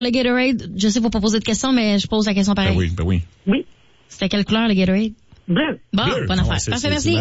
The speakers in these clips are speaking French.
Le Gatorade, je sais qu'il faut pas poser de questions, mais je pose la question pareil. Ben oui. Oui. C'était quelle couleur, le Gatorade? Bleu. Bon, Bleu. bonne affaire. Parfait, merci.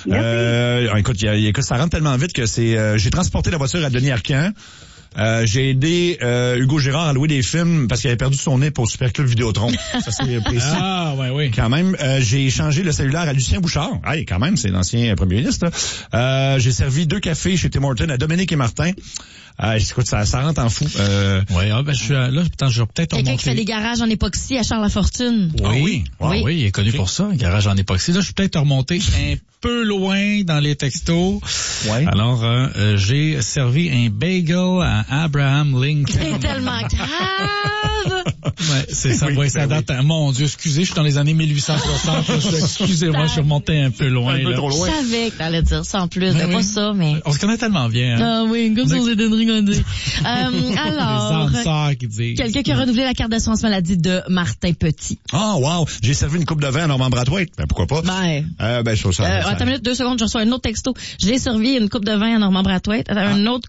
Écoute, ça rentre tellement vite que j'ai transporté la voiture à Denis Arcand. J'ai aidé Hugo Girard à louer des films parce qu'il avait perdu son nez pour Superclub Vidéotron. Ça, c'est précis. Ah, oui. Quand même, j'ai échangé le cellulaire à Lucien Bouchard. Hey, quand même, c'est l'ancien premier ministre. J'ai servi 2 cafés chez Tim Hortons à Dominique et Martin. Écoute, ça rentre en fou. Je suis là, je vais peut-être Quelqu'un qui fait des garages en époxy à Charles Lafortune. Oui, il est connu pour ça, un garage en époxy. Là, je suis peut-être remonté un peu loin dans les textos. Ouais. Alors, j'ai servi un bagel à Abraham Lincoln. C'est tellement grave! Ouais, c'est ça. Ça date. Mon Dieu, excusez, je suis dans les années 1860. Excusez-moi, je suis remonté un peu loin. Un peu trop loin. Je savais que t'allais dire ça en plus. Pas ça, mais... On se connaît tellement bien. Hein? Ah oui, comme ça, on s'est donné rigondé. Alors, quelqu'un qui a renouvelé la carte d'assurance maladie de Martin Petit. Ah, wow! J'ai servi une coupe de vin à Normand Brathwaite. Ben, pourquoi pas? Je trouve ça. Attends une minute, 2 secondes, je reçois un autre texto. J'ai servi une coupe de vin à Normand Brathwaite. Un autre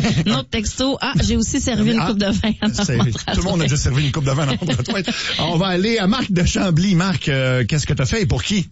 texto. J'ai aussi servi une coupe de vin à Normand Brathwaite. Tout le monde a déjà servi une coupe de vin à Normand Brathwaite. On va aller à Marc de Chambly. Marc, qu'est-ce que t'as fait et pour qui?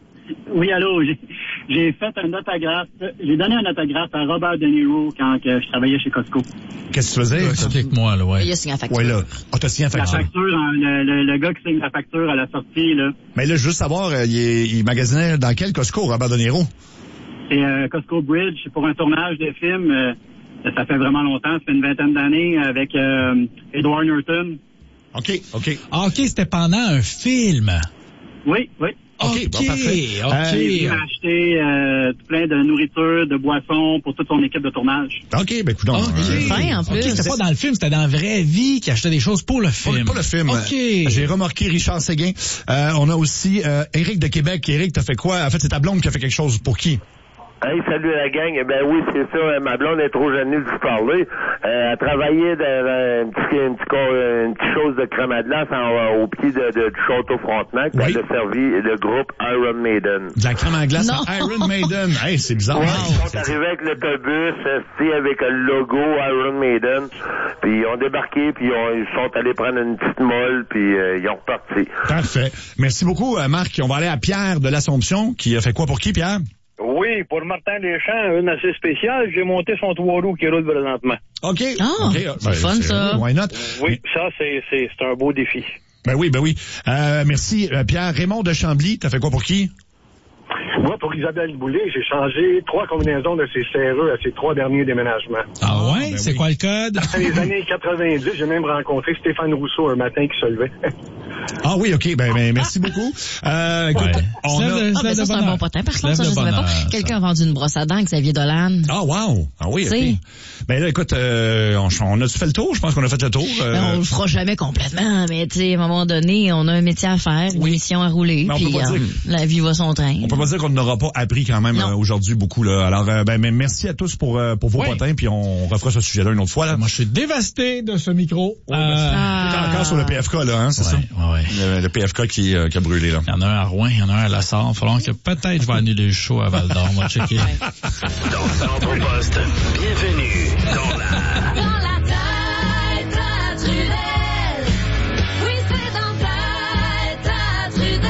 Oui, allô, j'ai fait un autographe. J'ai donné un autographe à Robert De Niro quand je travaillais chez Costco. Qu'est-ce que tu faisais? C'était avec moi, là, ouais. Il a signé la facture. Ouais, là. T'as signé la facture. La facture, le gars qui signe la facture à la sortie, là. Mais là, juste savoir, il magasinait dans quel Costco, Robert De Niro? C'est Costco Bridge. C'est pour un tournage de film. Ça fait vraiment longtemps. Ça fait une 20aine d'années avec Edward Norton. OK. OK, c'était pendant un film. Oui. OK, parfait. Il a acheté plein de nourriture, de boissons pour toute son équipe de tournage. OK, écoute. Fin, en plus. C'était pas dans le film, c'était dans la vraie vie qu'il achetait des choses pour le film. Pour le film. OK. J'ai remarqué Richard Séguin. On a aussi Éric de Québec. Éric, t'as fait quoi? En fait, c'est ta blonde qui a fait quelque chose. Pour qui? Hey, salut la gang. Ben oui, c'est ça. Ma blonde est trop gênée de vous parler. Elle travaillait dans une petite chose de crème à glace au pied du Château Frontenac. Oui. Elle a servi le groupe Iron Maiden. De la crème à glace à Iron Maiden. Hey, c'est bizarre. Ouais, ils sont arrivés avec l'autobus, avec le logo Iron Maiden. Puis ils ont débarqué, puis ils sont allés prendre une petite molle, puis ils ont reparti. Parfait. Merci beaucoup, Marc. On va aller à Pierre de l'Assomption, qui a fait quoi pour qui, Pierre? Oui, pour Martin Deschamps, une assez spéciale, j'ai monté son 3 roues qui roule présentement. OK. C'est fun, ça. Why not? Oui, ça, c'est un beau défi. Ben oui. Merci, Pierre. Raymond de Chambly, t'as fait quoi pour qui? Moi, pour Isabelle Boulay, j'ai changé 3 combinaisons de ses serrures à ses 3 derniers déménagements. Ah ouais? C'est quoi le code? Dans les années 90, j'ai même rencontré Stéphane Rousseau un matin qui se levait. Ah oui, OK. Ben merci beaucoup. Écoute, ça, c'est un bon potin. Par contre, ça, je savais pas. Quelqu'un a vendu une brosse à dents, Xavier Dolan. Ah, wow. Ah oui, OK. Ben là, écoute, on a-tu fait le tour? Je pense qu'on a fait le tour. On le fera jamais complètement, mais tu sais, à un moment donné, on a un métier à faire, une mission à rouler, puis la vie va son train. On peut pas dire qu'on n'aura pas appris quand même aujourd'hui beaucoup, là. Alors, merci à tous pour vos potins, puis on refera ce sujet-là une autre fois, là. Moi, je suis dévasté de ce micro. T'es encore sur le PFK, là, hein, c'est ça? Ouais. Le PFK qui a brûlé, là. Il y en a un à Rouen, il y en a un à La Sarre. Il va falloir que peut-être je vais annuler le show à Val d'Or. On va checker. Dans ton poste, bienvenue dans la tête à Trudel. Oui, c'est dans la tête à Trudel.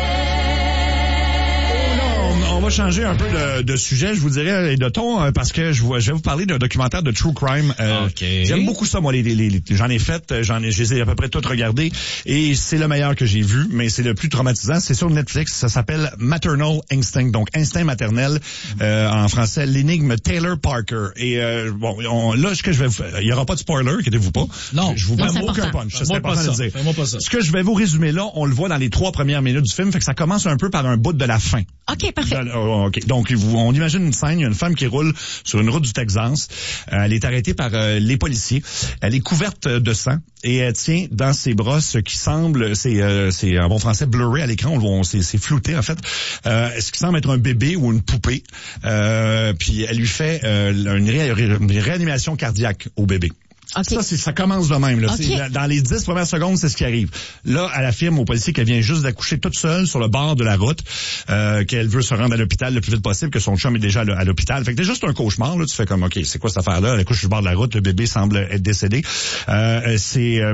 On va changer un peu de sujet, je vous dirais, et de ton, parce que je vais vous parler d'un documentaire de True Crime. J'aime beaucoup ça, moi, j'en ai fait, je les ai à peu près toutes regardées, et c'est le meilleur que j'ai vu, mais c'est le plus traumatisant. C'est sur Netflix, ça s'appelle Maternal Instinct, donc instinct maternel, en français, l'énigme Taylor Parker. Et là, ce que je vais il y aura pas de spoiler, inquiétez-vous pas. Non, je vous donne aucun punch. C'est important de le dire. Ce que je vais vous résumer là, on le voit dans les 3 premières minutes du film, fait que ça commence un peu par un bout de la fin. OK, parfait. OK. Donc, on imagine une scène, il y a une femme qui roule sur une route du Texas. Elle est arrêtée par les policiers. Elle est couverte de sang et elle tient dans ses bras ce qui semble, c'est en bon français, blurré à l'écran, c'est flouté en fait, ce qui semble être un bébé ou une poupée. Puis elle lui fait une réanimation cardiaque au bébé. Okay. Ça commence de même. Là. Okay. Dans les 10 premières secondes, c'est ce qui arrive. Là, elle affirme au policier qu'elle vient juste d'accoucher toute seule sur le bord de la route, qu'elle veut se rendre à l'hôpital le plus vite possible, que son chum est déjà à l'hôpital. Fait que c'est juste un cauchemar. Là. Tu fais comme, OK, c'est quoi cette affaire-là? Elle accouche sur le bord de la route, le bébé semble être décédé.